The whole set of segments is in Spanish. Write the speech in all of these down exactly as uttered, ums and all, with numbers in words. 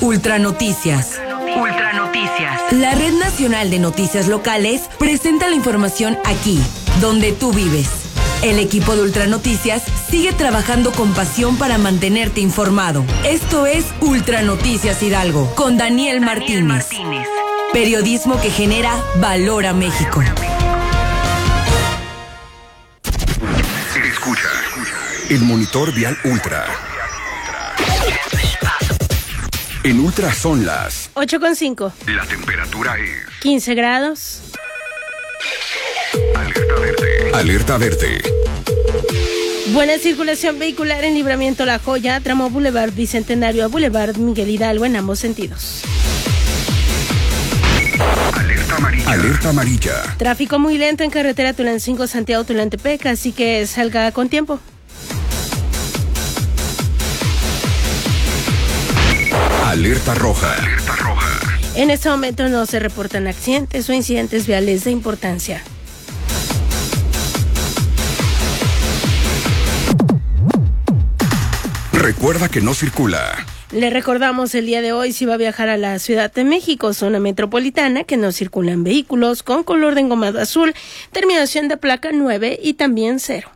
Ultra Noticias. Ultra Noticias. La Red Nacional de Noticias Locales presenta la información aquí, donde tú vives. El equipo de Ultra Noticias sigue trabajando con pasión para mantenerte informado. Esto es Ultra Noticias Hidalgo, con Daniel, Daniel Martínez. Martínez. Periodismo que genera valor a México. Escucha el monitor vial Ultra. En Ultra son las ocho con cinco. La temperatura es quince grados. Alerta verde. Alerta verde. Buena circulación vehicular en Libramiento La Joya, tramo Boulevard Bicentenario a Boulevard Miguel Hidalgo en ambos sentidos. Alerta amarilla. Alerta amarilla. Tráfico muy lento en carretera Tulancingo, Santiago, Tulantepec, así que salga con tiempo. Alerta roja. Alerta roja. En este momento no se reportan accidentes o incidentes viales de importancia. Recuerda que no circula. Le recordamos el día de hoy si va a viajar a la Ciudad de México, zona metropolitana, que no circulan vehículos con color de engomado azul, terminación de placa nueve y también cero.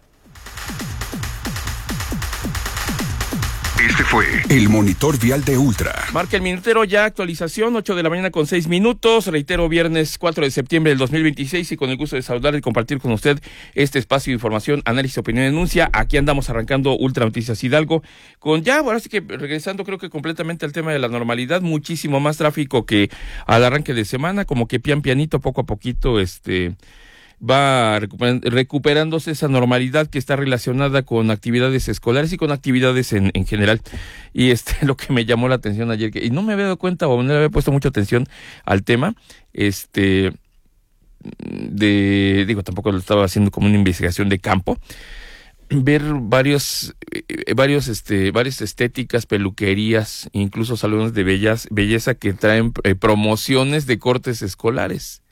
Este fue el monitor vial de Ultra. Marca el minutero ya, actualización, ocho de la mañana con seis minutos. Reitero, viernes cuatro de septiembre del dos mil veintiséis y con el gusto de saludar y compartir con usted este espacio de información, análisis, opinión y denuncia. Aquí andamos arrancando Ultra Noticias Hidalgo con ya, ahora sí que regresando creo que completamente al tema de la normalidad, muchísimo más tráfico que al arranque de semana, como que pian pianito, poco a poquito, este... va recuperándose esa normalidad que está relacionada con actividades escolares y con actividades en, en general. Y este lo que me llamó la atención ayer, que y no me había dado cuenta o no le había puesto mucha atención al tema, este de, digo, tampoco lo estaba haciendo como una investigación de campo, ver varios, eh, varios, este, varias estéticas, peluquerías, incluso salones de bellas, belleza que traen eh, promociones de cortes escolares.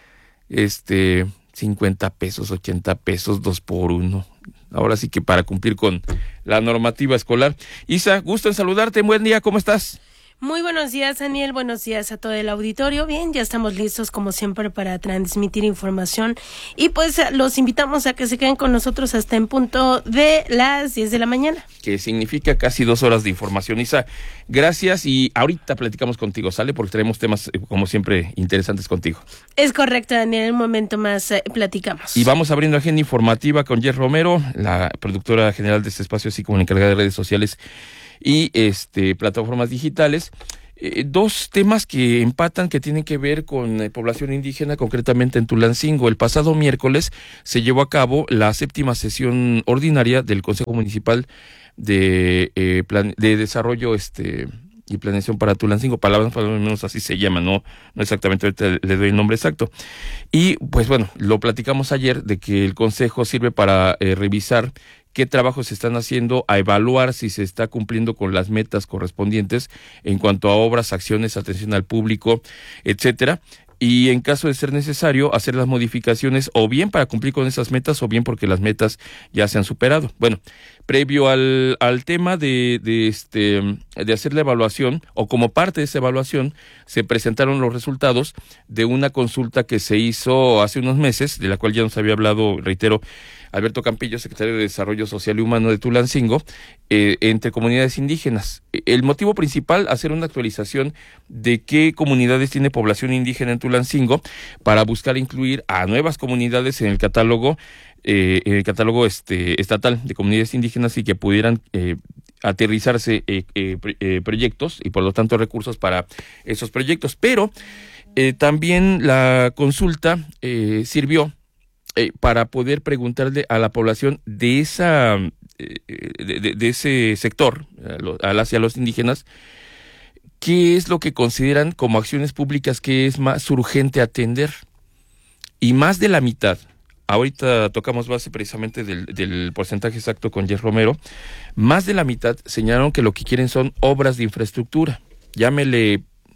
Este... cincuenta pesos, ochenta pesos, dos por uno. Ahora sí que para cumplir con la normativa escolar. Isa, gusto en saludarte. Buen día, ¿cómo estás? Muy buenos días, Daniel. Buenos días a todo el auditorio. Bien, ya estamos listos como siempre para transmitir información y pues los invitamos a que se queden con nosotros hasta en punto de las diez de la mañana. Que significa casi dos horas de información. Isa, gracias y ahorita platicamos contigo, ¿sale? Porque tenemos temas como siempre interesantes contigo. Es correcto, Daniel. En un momento más eh, platicamos. Y vamos abriendo agenda informativa con Jess Romero, la productora general de este espacio, así como la encargada de redes sociales y este plataformas digitales. Eh, dos temas que empatan, que tienen que ver con eh, población indígena, concretamente en Tulancingo. El pasado miércoles se llevó a cabo la séptima sesión ordinaria del Consejo Municipal de eh, plan, de Desarrollo este y Planeación para Tulancingo, palabras para lo menos así se llama, no no exactamente, ahorita le doy el nombre exacto. Y pues bueno, lo platicamos ayer de que el Consejo sirve para eh, revisar qué trabajos se están haciendo, a evaluar si se está cumpliendo con las metas correspondientes en cuanto a obras, acciones, atención al público, etcétera. Y en caso de ser necesario, hacer las modificaciones o bien para cumplir con esas metas o bien porque las metas ya se han superado. Bueno, previo al, al tema de, de, este, de hacer la evaluación, o como parte de esa evaluación, se presentaron los resultados de una consulta que se hizo hace unos meses, de la cual ya nos había hablado, reitero, Alberto Campillo, secretario de Desarrollo Social y Humano de Tulancingo, eh, entre comunidades indígenas. El motivo principal, hacer una actualización de qué comunidades tiene población indígena en Tulancingo para buscar incluir a nuevas comunidades en el catálogo, eh, en el catálogo este estatal de comunidades indígenas y que pudieran eh, aterrizarse eh, eh, eh, proyectos y por lo tanto recursos para esos proyectos. Pero eh, también la consulta eh, sirvió Eh, para poder preguntarle a la población de esa eh, de, de, de ese sector, a, lo, a las y a los indígenas, qué es lo que consideran como acciones públicas que es más urgente atender. Y más de la mitad, ahorita tocamos base precisamente del, del porcentaje exacto con Jess Romero, más de la mitad señalaron que lo que quieren son obras de infraestructura, llámele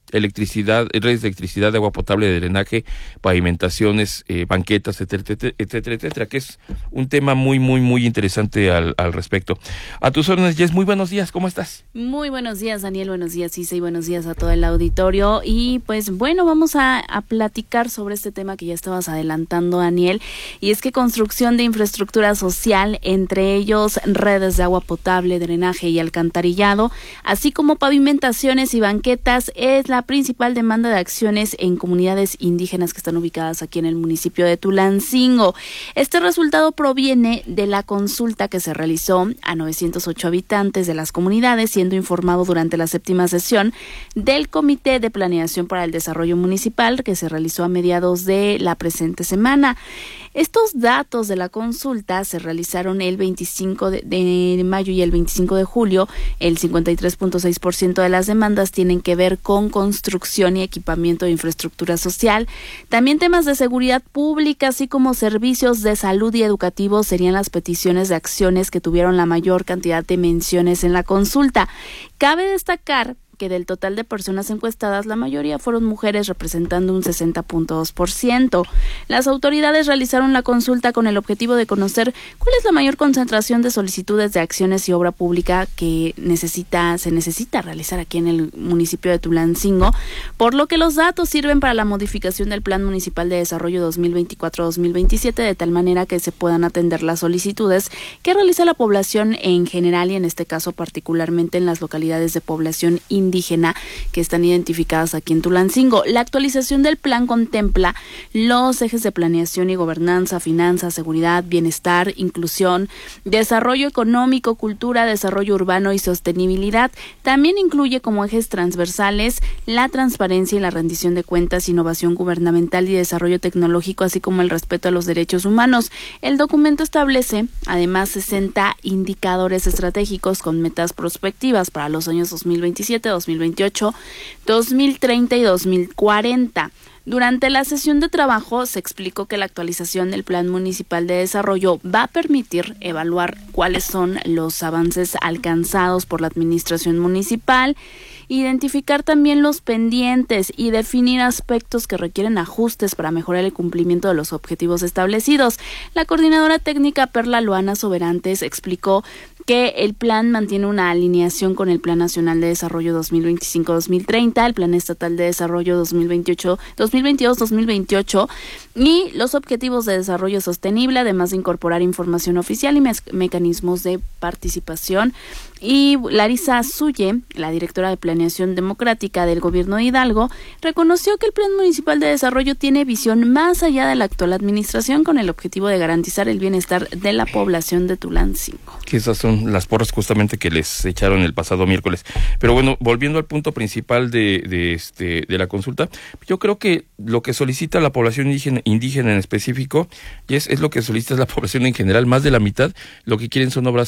electricidad, redes de electricidad, de agua potable, de drenaje, pavimentaciones, eh, banquetas, etcétera, etcétera, etcétera, que es un tema muy, muy, muy interesante al, al respecto. A tus órdenes, Jess, muy buenos días, ¿cómo estás? Muy buenos días, Daniel, buenos días, Isa, y buenos días a todo el auditorio. Y pues bueno, vamos a, a platicar sobre este tema que ya estabas adelantando, Daniel, y es que construcción de infraestructura social, entre ellos redes de agua potable, drenaje y alcantarillado, así como pavimentaciones y banquetas, es la principal demanda de acciones en comunidades indígenas que están ubicadas aquí en el municipio de Tulancingo. Este resultado proviene de la consulta que se realizó a novecientos ocho habitantes de las comunidades, siendo informado durante la séptima sesión del Comité de Planeación para el Desarrollo Municipal que se realizó a mediados de la presente semana. Estos datos de la consulta se realizaron el veinticinco de, de mayo y el veinticinco de julio. El cincuenta y tres punto seis por ciento de las demandas tienen que ver con construcción y equipamiento de infraestructura social. También temas de seguridad pública, así como servicios de salud y educativos, serían las peticiones de acciones que tuvieron la mayor cantidad de menciones en la consulta. Cabe destacar que del total de personas encuestadas, la mayoría fueron mujeres, representando un sesenta punto dos por ciento. Las autoridades realizaron la consulta con el objetivo de conocer cuál es la mayor concentración de solicitudes de acciones y obra pública que necesita, se necesita realizar aquí en el municipio de Tulancingo, por lo que los datos sirven para la modificación del Plan Municipal de Desarrollo dos mil veinticuatro a dos mil veintisiete, de tal manera que se puedan atender las solicitudes que realiza la población en general y en este caso particularmente en las localidades de población indígena indígena que están identificadas aquí en Tulancingo. La actualización del plan contempla los ejes de planeación y gobernanza, finanzas, seguridad, bienestar, inclusión, desarrollo económico, cultura, desarrollo urbano y sostenibilidad. También incluye como ejes transversales la transparencia y la rendición de cuentas, innovación gubernamental y desarrollo tecnológico, así como el respeto a los derechos humanos. El documento establece además sesenta indicadores estratégicos con metas prospectivas para los años dos mil veintisiete, dos mil veintiocho, dos mil treinta y dos mil cuarenta. Durante la sesión de trabajo se explicó que la actualización del Plan Municipal de Desarrollo va a permitir evaluar cuáles son los avances alcanzados por la administración municipal, identificar también los pendientes y definir aspectos que requieren ajustes para mejorar el cumplimiento de los objetivos establecidos. La coordinadora técnica Perla Loana Soberantes explicó que el plan mantiene una alineación con el Plan Nacional de Desarrollo dos mil veinticinco a dos mil treinta, el Plan Estatal de Desarrollo dos mil veintiocho, dos mil veintidós a dos mil veintiocho y los Objetivos de Desarrollo Sostenible, además de incorporar información oficial y me- mecanismos de participación. Y Larisa Suye, la directora de Planeación Democrática del Gobierno de Hidalgo, reconoció que el Plan Municipal de Desarrollo tiene visión más allá de la actual administración, con el objetivo de garantizar el bienestar de la población de Tulancingo. Que esas son las porras justamente que les echaron el pasado miércoles. Pero bueno, volviendo al punto principal de, de este de la consulta, yo creo que lo que solicita la población indígena, indígena en específico, y es, es lo que solicita la población en general, más de la mitad, lo que quieren son obras